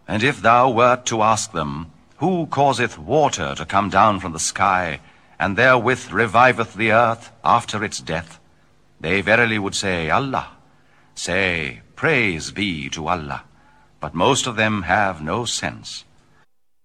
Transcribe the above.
And if thou wert to ask them, Who causeth water to come down from the sky, and therewith reviveth the earth after its death? They verily would say, Allah. Say, Praise be to Allah. But most of them have no sense.